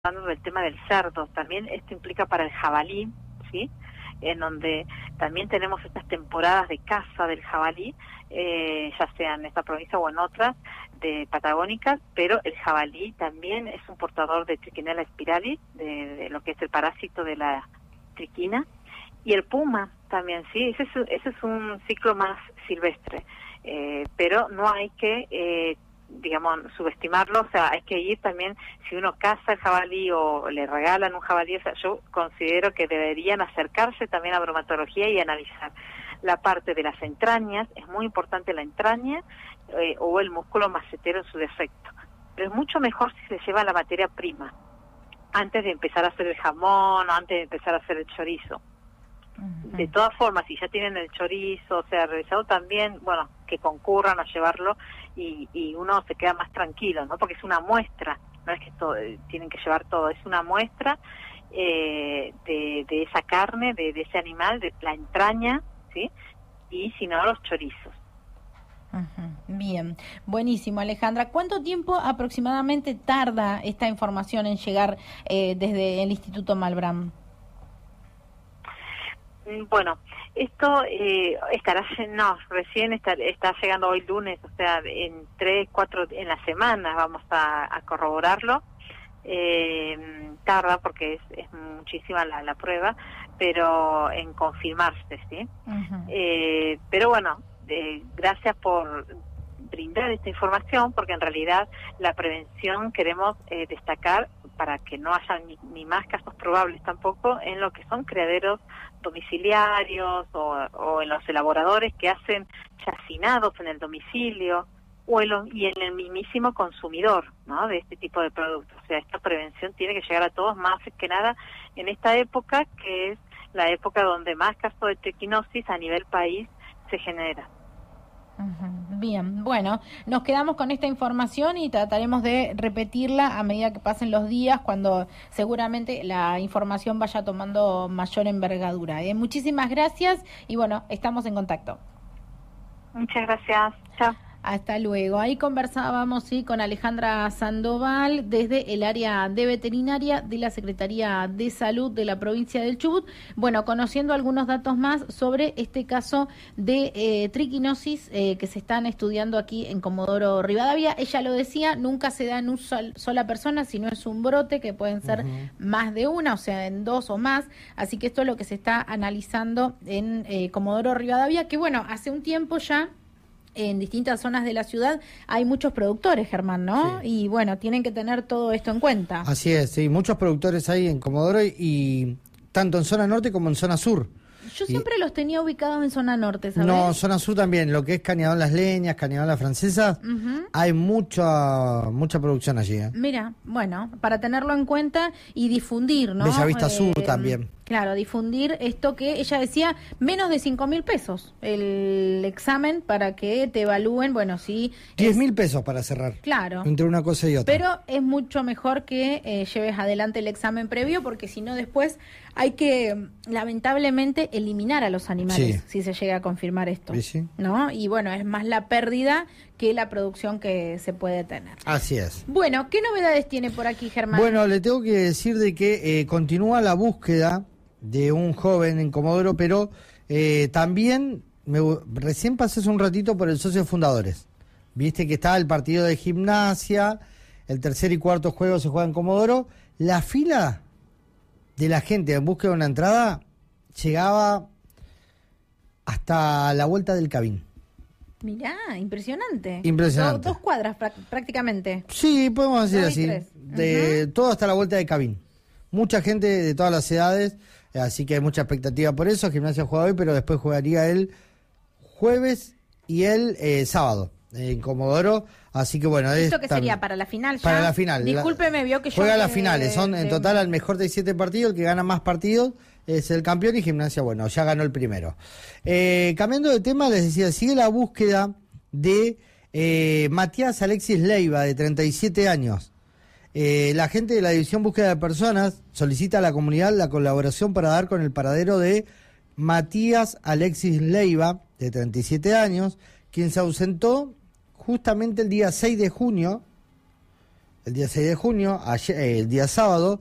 hablando del tema del cerdo, también esto implica para el jabalí, ¿sí? En donde también tenemos estas temporadas de caza del jabalí, ya sea en esta provincia o en otras de patagónicas, pero el jabalí también es un portador de Trichinella spiralis, de lo que es el parásito de la triquina, y el puma también, sí, ese es un ciclo más silvestre, pero no hay que digamos, subestimarlo, o sea, hay que ir también, si uno caza el jabalí o le regalan un jabalí, o sea, yo considero que deberían acercarse también a bromatología y analizar la parte de las entrañas, es muy importante la entraña, o el músculo macetero en su defecto, pero es mucho mejor si se lleva la materia prima, antes de empezar a hacer el jamón o antes de empezar a hacer el chorizo. De todas formas, si ya tienen el chorizo, o sea, realizado también, bueno, que concurran a llevarlo y uno se queda más tranquilo, ¿no? Porque es una muestra, no es que todo, tienen que llevar todo, es una muestra de esa carne, de ese animal, de la entraña, ¿sí? Y si no, los chorizos. Bien, buenísimo, Alejandra. ¿Cuánto tiempo aproximadamente tarda esta información en llegar desde el Instituto Malbrán? Bueno, esto recién está llegando hoy lunes, o sea, en 3, 4 en la semana vamos a corroborarlo. Tarda porque es muchísima la prueba, pero en confirmarse, ¿sí? Pero bueno, gracias por brindar esta información, porque en realidad la prevención queremos destacar para que no haya ni más casos probables tampoco en lo que son criaderos domiciliarios o en los elaboradores que hacen chacinados en el domicilio y en el mismísimo consumidor, ¿no?, de este tipo de productos. O sea, esta prevención tiene que llegar a todos, más que nada en esta época, que es la época donde más casos de triquinosis a nivel país se genera. Bien, bueno, nos quedamos con esta información y trataremos de repetirla a medida que pasen los días, cuando seguramente la información vaya tomando mayor envergadura. Muchísimas gracias y bueno, estamos en contacto. Muchas gracias. Chao. Hasta luego. Ahí conversábamos con Alejandra Sandoval desde el área de veterinaria de la Secretaría de Salud de la provincia del Chubut. Bueno, conociendo algunos datos más sobre este caso de triquinosis que se están estudiando aquí en Comodoro Rivadavia. Ella lo decía, nunca se da en una sola persona, sino es un brote que pueden ser más de una, o sea, en 2 o más. Así que esto es lo que se está analizando en Comodoro Rivadavia, que bueno, hace un tiempo ya en distintas zonas de la ciudad hay muchos productores, Germán, ¿no? Sí. Y bueno, tienen que tener todo esto en cuenta. Así es, sí, muchos productores hay en Comodoro y tanto en zona norte como en zona sur. Yo siempre los tenía ubicados en zona norte, ¿sabes? No, zona sur también, lo que es Cañadón Las Leñas, Cañadón Las Francesas, hay mucha producción allí. Mira, bueno, para tenerlo en cuenta y difundir, ¿no? Bellavista Sur también. Claro, difundir esto que ella decía, menos de 5.000 pesos el examen para que te evalúen, bueno, sí. 10.000 pesos para cerrar. Claro. Entre una cosa y otra. Pero es mucho mejor que lleves adelante el examen previo, porque si no después hay que, lamentablemente, eliminar a los animales, si se llega a confirmar esto, sí. ¿no? Y bueno, es más la pérdida que la producción que se puede tener. Así es. Bueno, ¿qué novedades tiene por aquí, Germán? Bueno, le tengo que decir de que continúa la búsqueda de un joven en Comodoro, pero también recién pasé hace un ratito por el socio fundadores. Viste que estaba el partido de Gimnasia, el tercer y cuarto juego se juega en Comodoro. La fila de la gente en búsqueda de una entrada llegaba hasta la vuelta del Cabín. Mirá, impresionante. Impresionante. 2 cuadras prácticamente. Sí, podemos decir así. 3. De todo hasta la vuelta del Cabín. Mucha gente de todas las edades, así que hay mucha expectativa por eso. Gimnasia juega hoy, pero después jugaría el jueves y el sábado en Comodoro. Así que bueno. ¿Esto qué sería? ¿Para la final ya? Para la final. Discúlpeme, vio que yo... Juega las finales. Son en total al mejor de 7 partidos. El que gana más partidos es el campeón y Gimnasia, bueno, ya ganó el primero. Cambiando de tema, les decía, sigue la búsqueda de Matías Alexis Leiva, de 37 años. La gente de la División Búsqueda de Personas solicita a la comunidad la colaboración para dar con el paradero de Matías Alexis Leiva, de 37 años, quien se ausentó justamente el día 6 de junio el día 6 de junio, ayer, el día sábado,